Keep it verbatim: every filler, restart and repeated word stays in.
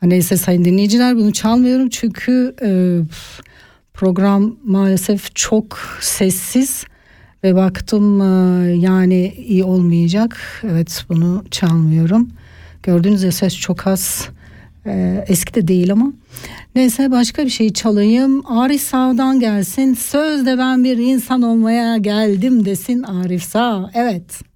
Neyse sayın dinleyiciler, bunu çalmıyorum çünkü e, program maalesef çok sessiz ve baktım e, yani iyi olmayacak. Evet, bunu çalmıyorum. Gördüğünüz ya, ses çok az. E, eski de değil ama. Neyse, başka bir şey çalayım. Arif Sağ'dan gelsin. Sözde ben bir insan olmaya geldim desin Arif Sağ. Evet.